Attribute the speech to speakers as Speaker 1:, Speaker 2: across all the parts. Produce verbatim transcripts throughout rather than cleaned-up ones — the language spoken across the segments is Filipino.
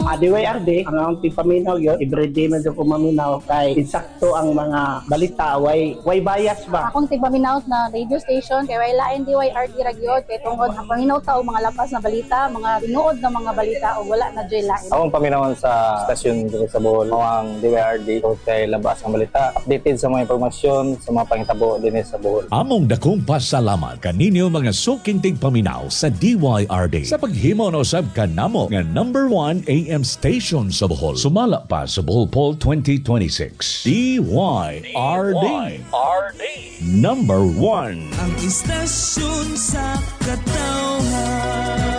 Speaker 1: mga D Y R D, ang ang pipaminaw yun, everyday man ko maminaw kay insakto ang mga balita, way, way bias ba?
Speaker 2: Akong tigpaminaw na radio station, kay way lain D Y R D ragyod, kay tungod ang paminaw tao mga lapas na balita, mga tinuod na mga balita o wala na dyan lain.
Speaker 3: Akong paminawan sa stasyon dito sa Bohol, mga D Y R D, kay labas ng balita, updated sa mga impormasyon, sa mga pangitabo din sa Bohol.
Speaker 4: Among dakong pasalamat kaninyo mga suking tigpaminaw sa D Y R D sa paghimo no sab kanamo nga number one A M station sa Bohol. Sumala pa sa Bohol Poll twenty twenty-six. D Y R D. Number one.
Speaker 5: Ang istasyon sa katawhan.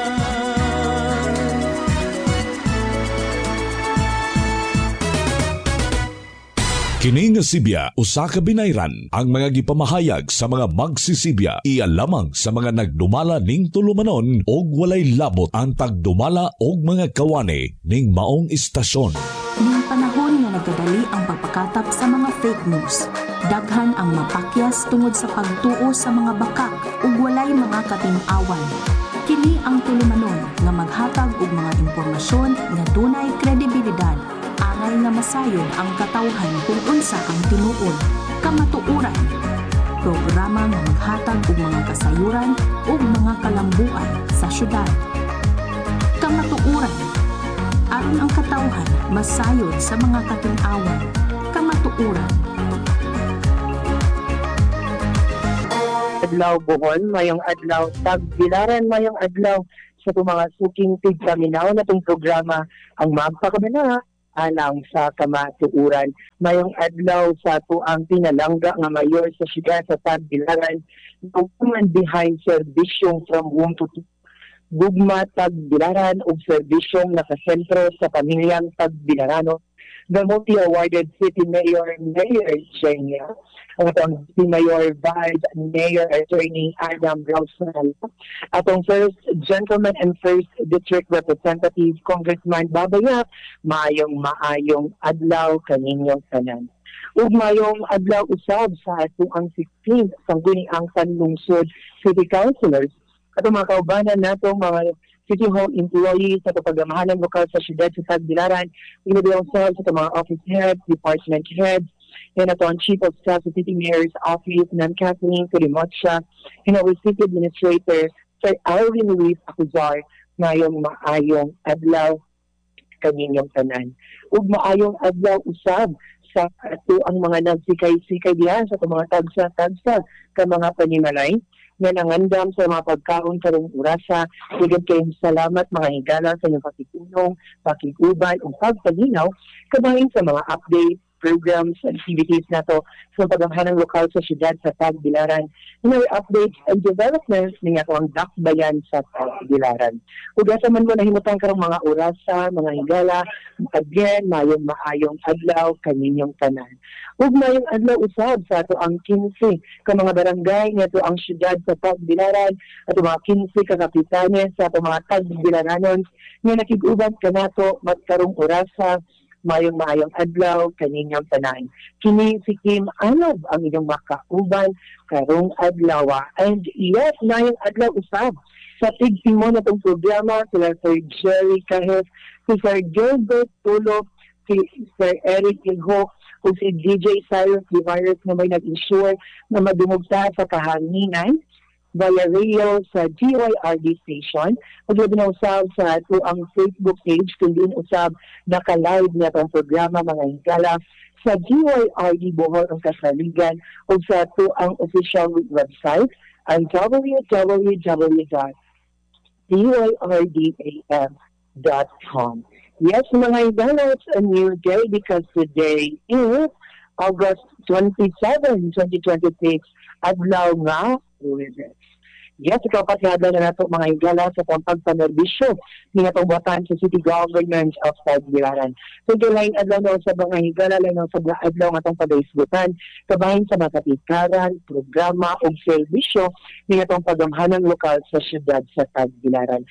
Speaker 4: Kini nga Sibya, usa ka binayran ang mga gipamahayag sa mga magsisibya iya lamang sa mga nagdumala ning tulumanon og walay labot ang pagdumala og mga kawani ning maong istasyon.
Speaker 6: Ning panahon nga nagkadali ang pagpakatap sa mga fake news. Daghan ang mapakyas tungod sa pagtuo sa mga bakak ug walay mga katin-awan. Kini ang tulumanon nga maghatag og mga impormasyon nga dunay kredibilidad. Aral nga masayod ang katawhan kung unsa ang tinuod, kamatuoran. Programa nga maghatag og mga kasayuran ug mga kalambuan sa syudad. Kamatuoran. Aron ang katawhan masayod sa mga katin-awan. Kamatuoran.
Speaker 7: Adlaw Bohol, mayong adlaw Tagbilaran, mayong adlaw sa itong mga suking tigpaminaw na itong programa ang magpakabana alang sa kamatuuran. Mayong adlaw sa ito ang pinalangga nga mayor sa siyudad sa Tagbilaran, human behind serbisyong from home to gugma Tagbilaran o serbisyong nakasentro sa pamilyang Tagbilarano. The multi-awarded City Mayor, Mayor Jenya, atong City Mayor Vice Mayor Attorney Adam Rausal, atong First Gentleman and First District Representative Congressman Babayat, mayong maayong adlaw kaninyong tanan. Ug mayong adlaw usab sa ato ang sixteenth sangguniang panlungsod City Councilors, atong mga kaubanan nato mga City Hall employees sa pagamahanan lokal sa siyudad sa Tagbilaran, inabilang sa sa mga office heads, department heads, and ato ang Chief of Staff sa City Mayor's Office, Nan Kathleen Kulimotsa, and our City Administrator, Sir Alvin Luis Acuzar, ngayong maayong adlaw kaninyong tanan. Ug maayong adlaw usab sa ato ang mga nagsikay-sikay diyan sa mga tagsa-tagsa ka mga panimalay nga nangandam sa mga pagkaon karong orasa. Higad kayong salamat mga higala sa inyong pakitunong, pakiguban o pagpalinaw kabahin sa mga update, programs, activities nato sa pagamahanang lokal sa siyudad sa Tagbilaran. Mga updates and developments ng ato ang dakbayan sa Tagbilaran. Ugasa man mo nahimutang karong mga orasa, mga higala, again, mayong maayong adlaw kaninyong tanan. Ug mayong adlaw usab sa ato ang kinse ka mga barangay nga ato ang siyudad sa Tagbilaran, ato mga kinse ka kapitanes sa ato mga Tagbilaranon nga nakig-uban kanato matkarong orasa. Mayong maayong adlaw kaninyong tanan. Kini si Kim Anob ang inyong makauban karong adlaw. And yes, mayong adlaw usab sa tigtimo na itong programa sila Sir Jerry Kahef, si Sir Gilbert Tulo, si Sir Eric Ilho, o si D J Cyrus the Virus na may nag-ensure na madumugta sa kahanginan via radio sa D Y R D station. Paglabi na usab sa ato ang Facebook page kung din usab naka-live na itong programa mga higala sa D Y R D Bohol ang kasaligan o sa ato ang official website ang w w w dot d y r d a f dot com. Yes, mga higala, it's a new day because today is August twenty-seventh, twenty twenty-six. Adlaw nga Lunes. Yes, ikaw pasyada na nato mga higala sa pagpanerbisyo ng atong buhatan sa City Government of Tagbilaran. So, lain adlaw na sa mga higala, lain sa mga adlaw ng atong padaisgutan, kabahin sa mga kapikaran, programa o serbisyo ng atong pagamhanang lokal sa siyudad sa Tagbilaran.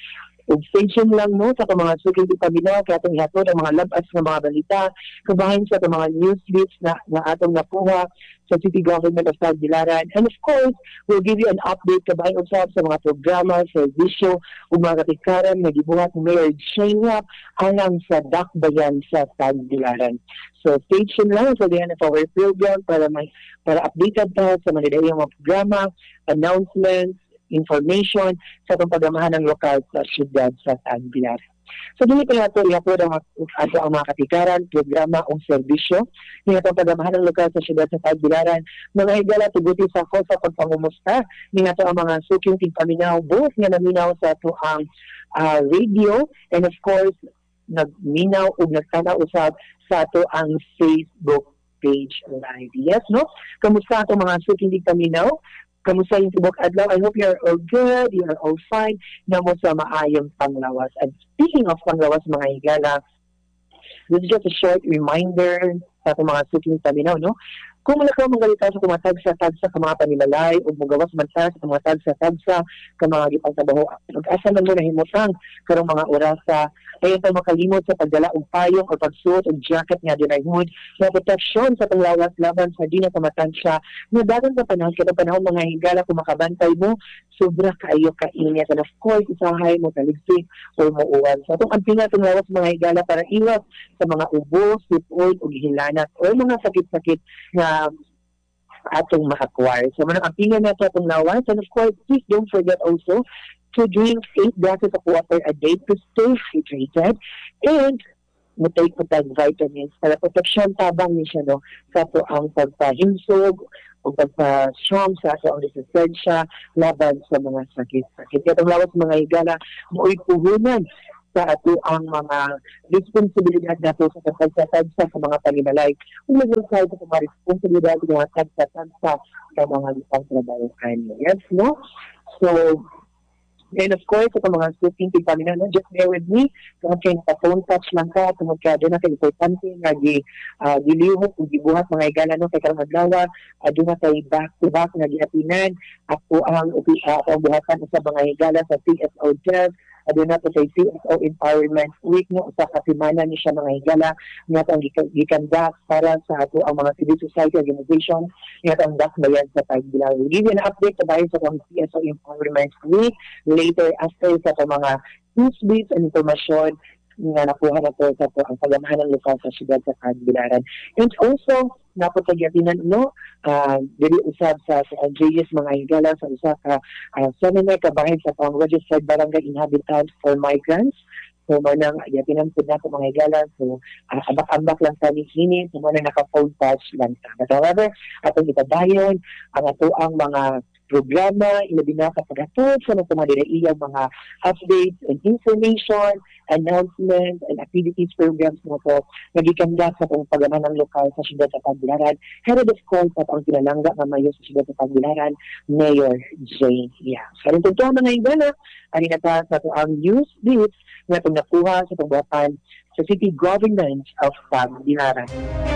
Speaker 7: ug station lang mo sa itong mga suking paminaw kaya itong ihatod ang mga labas ng mga balita kabahin sa itong mga news leads na, na atong nakuha sa City Government of Tagbilaran. And of course, we'll give you an update kabahin usab sa mga programa, servisyo ug mga katikaran na gibuhat ni Mayor Shania alang sa dakbayan sa Tagbilaran. So stay tuned lang until the end of our program para may para updated ta sa mga dayang mga programa, announcements, information sa itong paggamahan ng lokal sa syudad sa Tagbilaran. So dili pa nato ihatod ang ato ang mga katikaran, programa o serbisyo ni atong paggamahan ng lokal sa syudad sa Tagbilaran. Mga higala tuguti sa ako sa pagpangumusta ni ato ang mga suking tigpaminaw both nga naminaw sa ato ang uh, radio and of course nagminaw ug nagtanaw usab sa ato ang Facebook page live. Yes, no? Kamusta ato mga suking tigpaminaw? Kamusta yung tibok adlaw? I hope you are all good, you are all fine, na mo sa maayong panglawas. And speaking of panglawas, mga higala, this is just a short reminder sa itong mga suking paminaw, no? Kung malakaw mong galita sa tumatag sa tagsa ka mga panimalay o magawas man sa tumatag sa tagsa ka mga gipangsabaho, ag-asa man mo na himutang karong mga orasa, ayaw tayo makalimot sa pagdala og payong o pagsuot og jacket nga dinayhod na proteksyon sa panglawas laban sa di na kamatansya na dagan sa panahon kita panahon mga higala kung makabantay mo sobra kaayo kainit and of course usahay mo taligsik o muuwan. So itong ampinga itong lawas mga higala para iwas sa mga ubo, sipon o gihilanat o mga sakit-sakit na atong makakwar. So manang ampinga na ito itong lawas and of course please don't forget also to drink eight glasses of water a day to stay hydrated and matake po tag vitamins para proteksyon tabang ni siya no sa to ang pagpahinsog o pagpa-strong sa ato ang resistensya laban sa mga sakit-sakit. Kaya itong lawas mga higala mo'y puhunan sa ato ang mga responsibilidad nato sa pagsasansa sa mga panimalay. Kung mag-reside sa mga responsibilidad ng mga pagsasansa sa mga lupang trabaho kanyo. Yes, no? So, and of course, ito mga suking tigpaminaw, no? Just bear with me. Kung kayo naka-phone touch lang ka, tungod ka, doon na kayo importante nga uh, gilihok kung gibuhat mga igala, no? Kaya karang adlaw, uh, doon na kayo back-to-back nga giatinan. Ako ang, uh, ang buhatan sa mga igala sa C S O Dev. Adun nato kay C S O Empowerment Week no sa kasimana ni siya mga higala nga ang gikandak para sa ato ang mga civil society organization nga ang dakbayan sa Tagbilaran. We'll give you an update kabayan sa ang C S O Empowerment Week later after sa ito mga news beats and information nga nakuha na po sa po ang paggamahan ng lokal sa syudad sa Tagbilaran. And also, napotagyapinan no, uh, dili usab sa sa Andreas mga higala sa usa ka uh, seminar kabahin sa pang registered barangay inhabitants for migrants. So manang yatinan po nato mga higala. So uh, abak-ambak lang sa hini, so manang naka-phone touch lang ta. But however, atong itadayon ang ato ang mga programa, ilabi na kapag-atod sa mga iyang mga updates and information, announcements, and activities programs na ito nagikanda sa itong paggaman ng lokal sa syudad sa Tagbilaran. Head of course at ang kinalangga na mayo sa syudad sa Tagbilaran, Mayor Jane Yang. So, rin ito mga higala, anin na ta sa ito ang news beats na itong nakuha sa pagbuhatan sa City Government of Tagbilaran.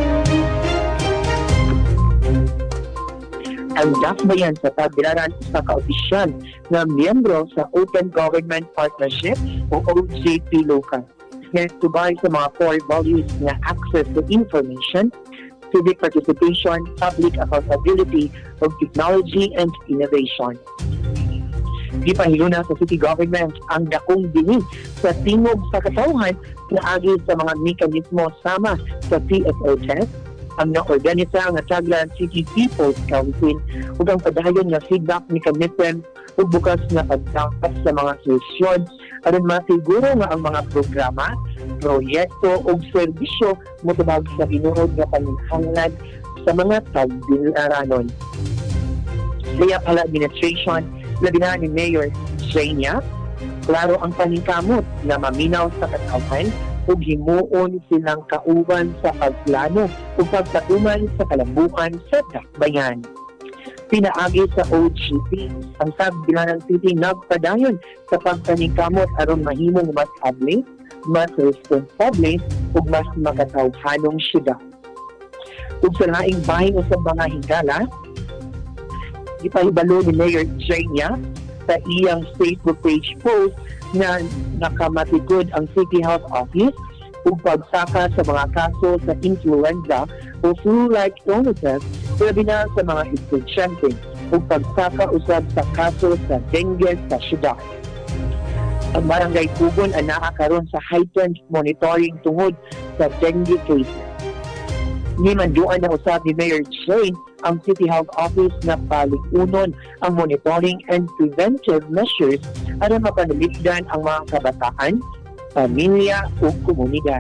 Speaker 7: Ang dakbayan sa Tagbilaran sa kaopisyal na miyembro sa Open Government Partnership o O G P Local. Ngayon tubay sa mga core values na access to information, civic participation, public accountability, of technology and innovation. Di pa hiluna sa city government ang dakong dinig sa tingog sa katawhan na agi sa mga mekanismo sama sa C S O test, ang na-organisa nga Tagbilaran City People's Council ug ang padayon nga feedback mechanism ug bukas nga pagdapat sa mga solusyon aron masiguro nga ang mga programa, proyekto ug serbisyo motubag sa hinuod nga panginhanglan sa mga Tagbilaranon. Kaya pala administration labi na ni Mayor Shania, klaro ang paningkamot na maminaw sa katawhan ug himuon silang kauban sa pagplano ug pagpatuman sa kalambukan sa dakbayan. Pinaagi sa O G P, ang Tagbilaran City nagpadayon sa pagpaningkamot aron mahimong mas abli, mas responsable ug mas makatawhanong syudad. Ug sa laing bahin sa mga higala, ipahibalo ni Mayor Jania sa iyang Facebook page post na nakamatikod ang City Health Office ug pagsaka sa mga kaso sa influenza o flu-like illnesses, labi na sa mga estudyante ug pagsaka usab sa kaso sa dengue sa syudad. Ang barangay Tugon ang nakakaroon sa heightened monitoring tungod sa dengue cases. Nimanduan na usab ni Mayor Jane ang City Health Office na paligunon ang monitoring and preventive measures para mapanalipdan ang mga kabataan, pamilya o komunidad.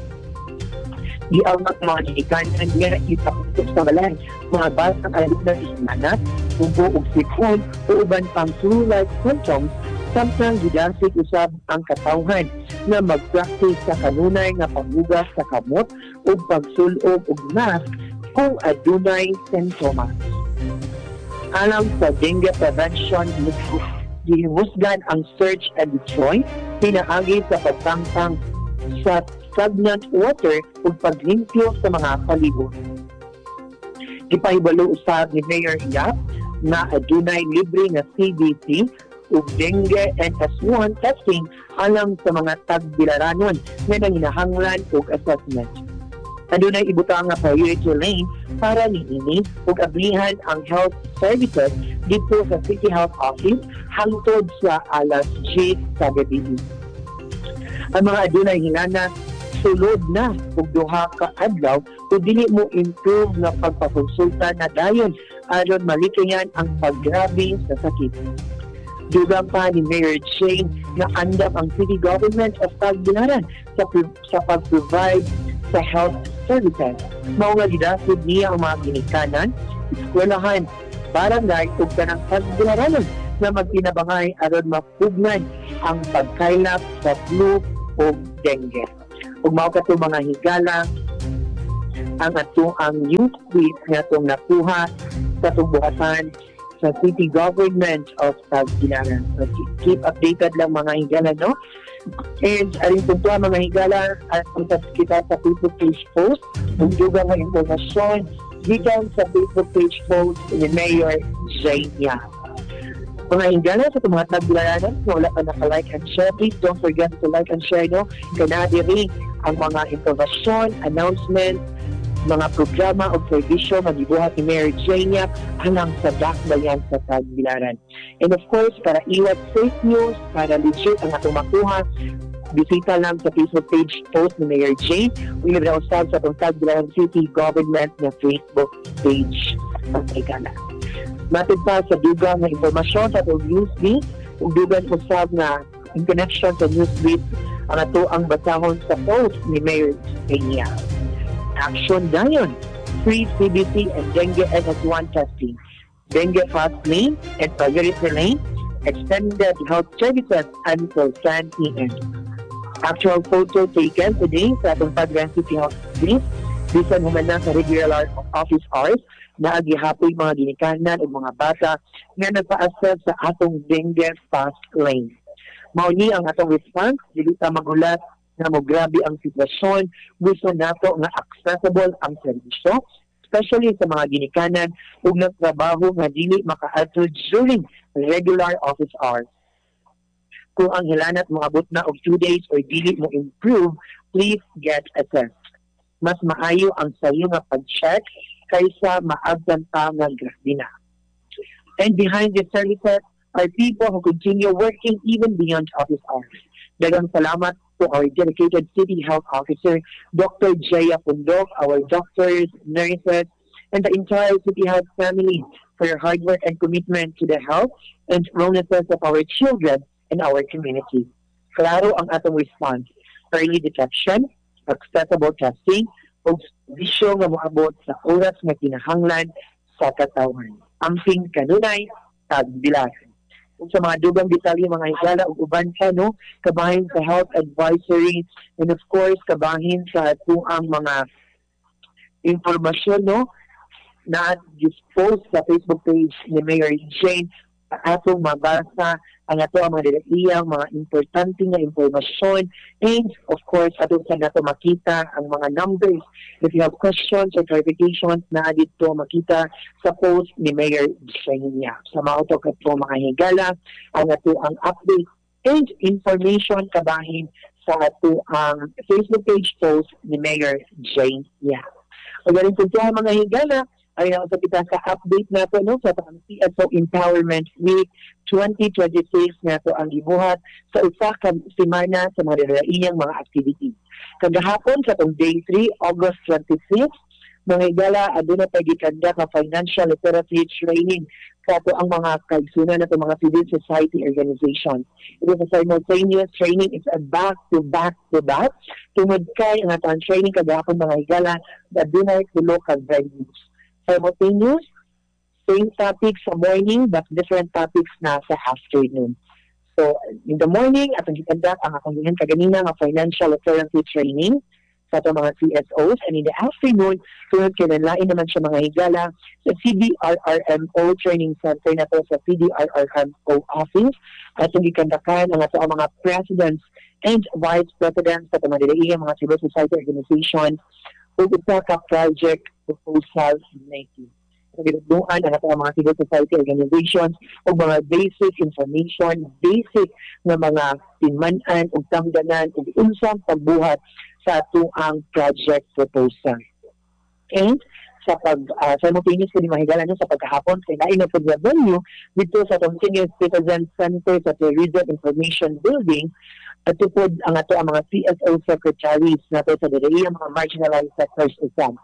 Speaker 7: Di ang mga ginikanan nga itaputok sa balay, mga batang alumna ismanas, umpo o sipon o uban pang flu-like symptoms, samtang gidasig usab ang katawhan na mag-practice sa kanunay nga paghugas sa kamot o pagsulog og mask kung adunay sintomas. Alang sa dengue prevention, gihimusgan ang search and destroy, pinaagi sa pagtangtang sa stagnant water ug paglimpyo sa mga palibot. Ipahibalo usab ni Mayor Yap na adunay libre nga C D C ug dengue N S one testing alang sa mga tagbilaranon nga nanginahanglan og assessment. Adunay ibutang nga priority lane para niini ug ablihan ang health services dito sa City Health Office hangtod sa alas ten sa gabi. Ang mga adunay hinana sulod na ug duha ka adlaw ug dili mo improve nga pagpakonsulta na dayon aron malikayan ang paggrabe sa sakit. Dugang pa ni Mayor Jane na andam ang city government of Tagbilaran sa, sa pag-provide sa health services. Mao nga gidasid niya ang mga ginikanan, eskwelahan, barangay ug kanang Tagbilaranon na magtinabangay aron mapugnan ang pagkaylap sa flu o dengue. Ug mao kato mga higala ang ato ang youth tweet nga itong nakuha sa tubuhasan sa City Government of Tagbilaran. So, keep updated lang mga higala, no? And aring puntua mga higala at punta kita sa Facebook page post kung juga ng informasyon gikan sa Facebook page post ni Mayor Jania. Mga higala sa mga Tagbilaranan, kung wala pa naka-like and share, please don't forget to like and share, no? Kanadi rin ang mga informasyon, announcement, mga programa o servisyo magibuhat ni Mayor Jania hanggang sa dakbayan sa Tagbilaran. And of course, para iwat fake news, para legit ang atong makuha, bisita lang sa Facebook page post ni Mayor Jane. William na usab sa itong Tagbilaran City Government na Facebook page. Pagkikala. Matid pa sa dugang na informasyon sa itong newsbeat, ug dugang usab na in connection sa newsbeat, ang ato ang basahon sa post ni Mayor Jania. Action dayon, free C B C and dengue N S one testing, dengue fast lane and priority lane, extended health services until ten p m Actual photo taken today sa atong Tagbilaran City Health Office, bisan human na sa regular office hours, na agihapoy mga ginikanan o mga bata nga nagpa-assess sa atong dengue fast lane. Mao ni ang atong response, dili ta magulat na mo grabe ang sitwasyon, gusto nato nga accessible ang serbisyo, especially sa mga ginikanan ug nagtrabaho nga dili makaadto during regular office hours. Kung ang hilanat moabot na og two days or dili mo improve, please get assessed. Mas maayo ang sayo nga pag-check kaysa maabdan pa nga grabe na. And behind the services are people who continue working even beyond office hours. Daghang salamat to our dedicated City Health Officer, Doctor Jaya Pundok, our doctors, nurses, and the entire City Health family for your hard work and commitment to the health and wellnesses of our children and our community. Klaro ang atong response, early detection, accessible testing, ug bisyo nga moabot sa oras nga kinahanglan sa katawhan. Amping kanunay, Tagbilaran. Sa mga dugang detalye mga higala ug uban pa, no, kabahin sa health advisory and of course kabahin sa atuang mga informasyon, no, na dispose sa Facebook page ni Mayor Jane atong mabasa ang ato ang mga iyang mga importante nga impormasyon, and of course atong sa nato makita ang mga numbers. If you have questions or clarifications na dito makita sa post ni Mayor Jenia. Sa mga ito kato mga higala ang ato ang update and information kabahin sa ato ang Facebook page post ni Mayor Jenia. O galing po mga higala, ay sa kita sa update nato no sa ang C S O Empowerment Week twenty twenty-six nato ang gibuhat sa usa ka semana sa mga iyang mga activities. Kagahapon sa tong day three, August twenty-sixth, mga higala aduna pa gikanda ka financial literacy training sa ato ang mga kaigsunan nato mga civil society organizations. It is a simultaneous training. It's a back to back to back. Tungod kay ang atong training kagahapon mga higala aduna tulo ka venues. Simultaneous, same topic sa morning but different topics na sa afternoon. So, in the morning, atong gikandak ang akong gihan kaganina nga financial literacy training sa itong mga C S Os, and in the afternoon, sunod kinalain naman siya mga higala sa C D R R M O Training Center na to sa C D R R M O office. Atong gikandakan ang ato ang mga presidents and vice presidents sa itong mga mga civil society organizations o isa ka project proposal making. So, ginagduan ang ato ang mga civil society organizations o mga basic information, basic na mga tinmanan o tamdanan o unsang pagbuhat sa ato ang project proposal. And sa pag uh, simultaneous ko ni mahigala no, sa pagkahapon sa ilain na pag venue dito sa itong Senior Citizen Center sa Tourism Information Building at tupod ang ato ang mga C S O secretaries nato sa diri ang mga marginalized sectors usab.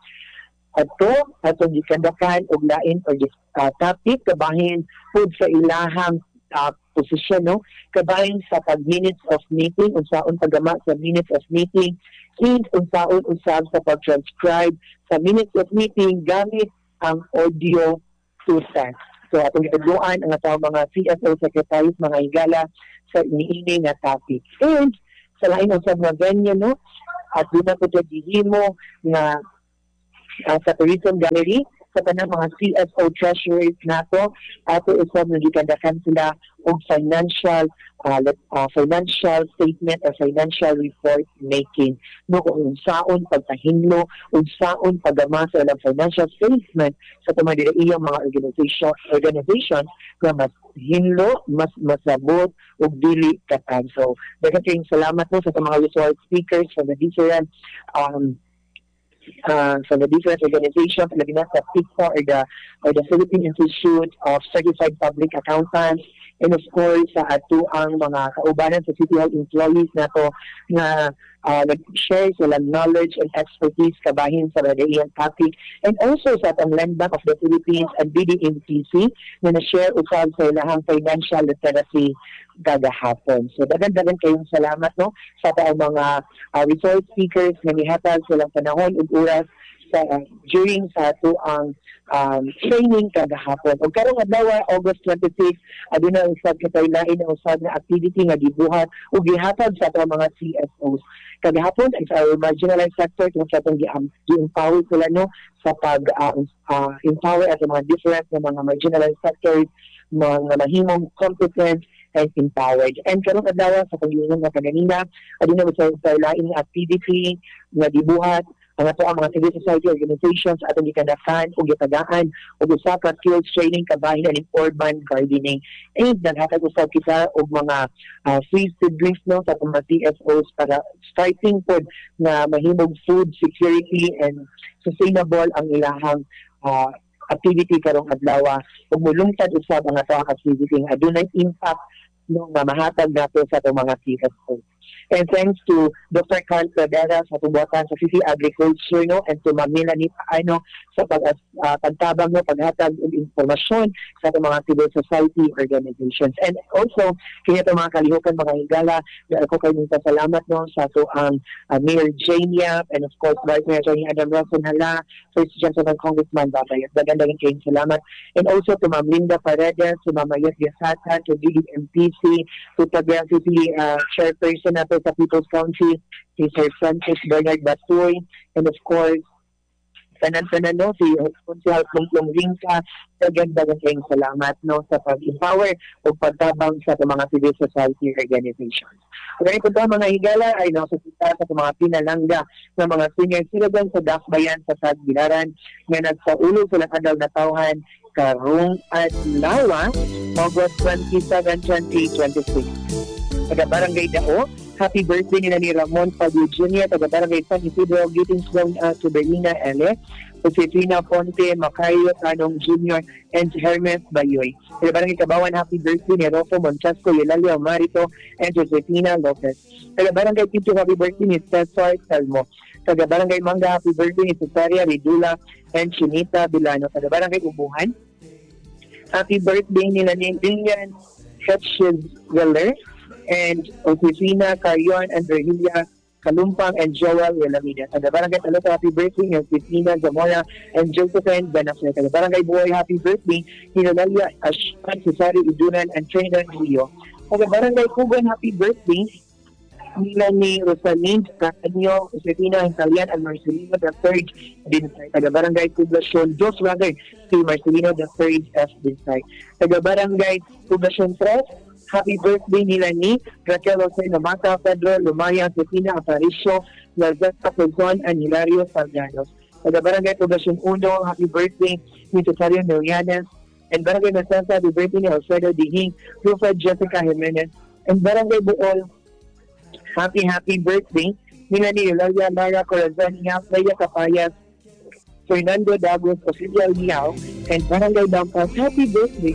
Speaker 7: Ato atong gikandakan og lain or uh, topic kabahin pud sa ilahang uh, posisyon no, kabahin sa pag minutes of meeting unsaon paggama sa minutes of meeting and unsaon usab sa pag-transcribe sa minutes of meeting gamit ang audio to text. So atong gitudloan ang atong mga C S O secretaries mga higala sa iniini nga topic. And sa lain usab nga venue no, at doon na po gihimo nga uh, sa tourism gallery sa tanang mga C S O treasurers nato ato usab nga gikandakan sila og financial uh, uh, financial statement or financial report making no kung unsaon pagpahinlo unsaon paggama sa ilang financial statement sa tumadira iyang mga organization organization nga mas hinlo mas masabot ug dili katag. So daghang kayong salamat no sa mga resource speakers from the different um Uh, from the different organizations, labi na sa P I C A or the, or the Philippine Institute of Certified Public Accountants, and of course sa ato ang mga kaubanan sa City Hall employees nato nga uh, nag-share sila knowledge and expertise kabahin sa radiyang topic, and also sa atong Land Bank of the Philippines and B D M P C na na-share usab sa ilahang financial literacy gagahapon. So dagan-dagan kayong salamat no sa atong mga uh, resource speakers nga mihatag silang panahon ug oras sa uh, during sa ato ang um, training kagahapon. Ug karong adlaw August twenty-sixth aduna usab kitay lain na usab nga activity nga gibuhat ug gihatag sa ato mga C S Os. Kagahapon is our marginalized sector kung sa atong gi-empower sila no sa pag uh, uh, empower at mga different na mga marginalized sectors mga mahimong competent and empowered. And karong adlaw sa paglingon nga kaganina aduna sa sa lain nga activity nga gibuhat ang ato ang mga civil society organizations atong gikandakan o gitagaan o usa ka skills training kabahin and urban gardening. And naghatag usab kita og mga uh, free seedlings no sa mga C S Os para starting pod na mahimong food security and sustainable ang ilahang uh, activity karong adlaw. Ug mulungtad usab ang ato ang activity nga adunay impact no nga mahatag nato sa atong mga C S Os. And thanks to Doctor Carl Pradera sa tubuhatan sa C C Agriculture no and to Ma'am Melanie Paano sa pag uh, pagtabang no paghatag og impormasyon sa atong mga civil society organizations. And also kini atong mga kalihukan mga higala na ako kayong pasalamat no sa ato ang uh, Mayor Jenia and of course Vice Mayor Tony Adam Rosen Hala, First Gentleman Congressman Batayat. Dagan-dagan kayong salamat. And also to Ma'am Linda Paredes, to Ma'am Mayet Gasata, to D D M P C, to Tabiang City uh, Chairperson nato sa People's Council, si Sir Francis Bernard Batoy, and of course tanan-tanan no, si Konsehal Plumplum Ringka, dagan-dagan kayong salamat no sa pag-empower o pagtabang sa mga civil society organizations. Kaya po mga higala ay nasusita sa mga pinalangga ng mga senior citizens sa Dakbayan sa Tagbilaran nga nagsaulo sa adlaw na tawhan karong adlaw August twenty-seventh, twenty twenty-six. Taga Barangay Dao, happy birthday nila ni Ramon Pablo Junior taga Barangay San Isidro, Gitinslow, uh, Tuberina, L. Josefina Ponte, Macayo Tanong Junior, and Hermes Bayoy. Taga Barangay Kabawan, happy birthday ni Rofo Monchasco, Eulalia Marito, and Josefina Lopez. Taga Barangay Pito, happy birthday ni Cesar Salmo. Taga Barangay Manga, happy birthday ni Cesaria Ridula and Chinita Bilano. Taga Barangay Ubuhan, happy birthday nila ni Lilian Hetschweller and Josefina Carion and Virgilia Kalumpang and Joel Willamida. Taga Barangay Talota, happy birthday ni Josefina Zamora and Josephine Banasne. Taga Barangay Buhay, happy birthday ni Natalia Ashpan, Cesari Idunan and Trinidad Rio. Taga Barangay Kugon, happy birthday nila ni Rosalind Catanyo, Josefina Italian and Marcelino the third Dinsay. Taga Barangay Poblacion Dos rather si Marcelino the third F Dinsay. Taga Barangay Poblacion tres, happy birthday nila ni Raquel Jose Namata, Pedro Lumaya, Josefina Aparicio, Lazeta Pulson and Hilario Salgados. Taga Barangay Poblacion uno, happy birthday ni Cesario Milianes, and Barangay Nasensa, happy birthday ni Alfredo Dihing, Rufa Jessica Jimenez, and Barangay Buol, happy happy birthday nila ni Eulalia Lara Corazon, Leia Capayas, Fernando Dagos, Osilia Liao, and Barangay Dampas, happy birthday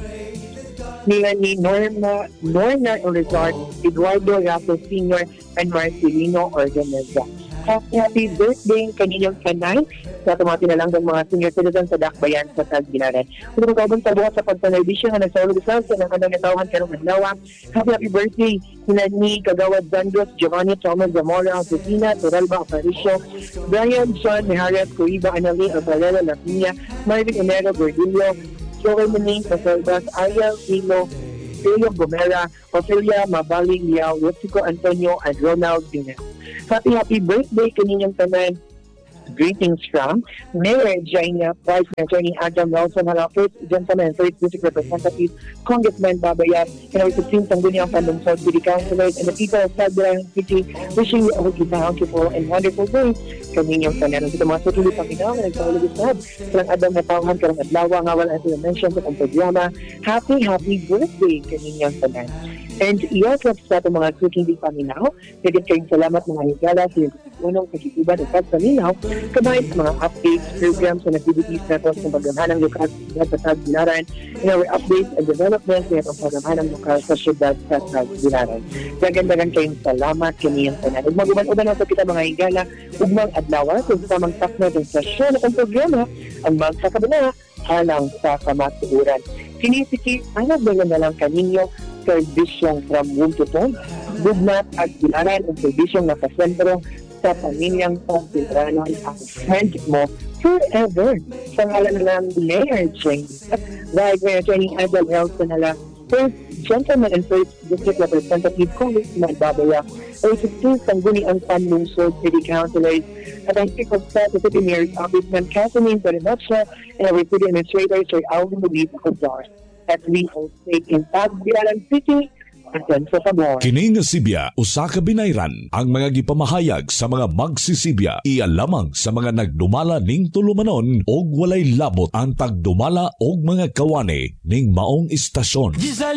Speaker 7: nila ni Norma Norna Elizard, Eduardo Rapo Senior and Marcelino Organiza. Happy, happy birthday kaninyong kanay sa tumati na lang ng mga senior citizens sa Dakbayan sa Tagbilaran. Kung magkabang sa buhat sa pagtanay-bisyon na nagsaulog sa sa nakandang natawahan karong adlaw. Happy, happy birthday nila ni Kagawad Zandros, Giovanni Thomas Zamora, Josefina Toralba Aparicio, Brian John Mejares, Cuiba Anali, Alvarela Lapina, Marvin Enero Gordillo, Joel Maning, Pasaldas, Ariel Hilo, Julio Gomera, Ophelia Mabali Liao, Roxico Antonio, and Ronald Dines. Happy, happy birthday kaninyong tanan. Greetings from Mayor Jaina, Vice Attorney Adam Nelson, Hala, First Gentleman and Third District Representative, Congressman Babayat, and our sixteenth Sangguniang Pandungsod City Councilors, and the people of Tagbilaran City, wishing you a bountiful and wonderful day. Kaninyong tanan. Ito mga sutuli panginaw na nagsaulog isab. Silang Adam na tawhan karang adlaw nga wala natin na-mention sa kong programa. Happy, happy birthday kaninyong tanan. And yes, sa itong mga suking di paminaw, higit kayong salamat mga higala sa yung unong kasituban at pagpaminaw, kabayan sa mga updates, programs, and activities na ito sa pagdamhan ng lokal sa Tagbilaran, and our updates and developments na itong pagdamhan ng lokal sa syudad sa Tagbilaran. Dagan-dagan kayong salamat kaniyang tanan. Ug mag-uban-uban na sa kita mga higala, ugmang adlaw, kung sa mga takna ng sasyon at ang programa, ang magkakabala halang sa kamatuuran. Sinisiki, ano ba na lang kaninyo serbisyong from womb to tomb, bugnat at bilaran ang serbisyong nakasentro sa pamilyang Tagbilaran ang friend mo forever. Sa ngalan ng Mayor James, Vice Mayor Attorney Adam Nelson Hala, First Gentleman and First District Representative Congressman Babaya, ay sixteenth Sangguniang Pandungsod City Councilors, at ang Chief of Staff sa City Mayor's Office, Ma'am Kathleen Perinocha, and our City Administrator, Sir Alvin Luis Cozar. At we all stay in Tagbilaran City, and sa Tabor.
Speaker 4: Kini nga Sibya, usa ka binayran ang mga gipamahayag sa mga magsisibya. Iya lamang sa mga nagdumala ning tulumanon og walay labot ang tagdumala og mga kawani ning maong istasyon.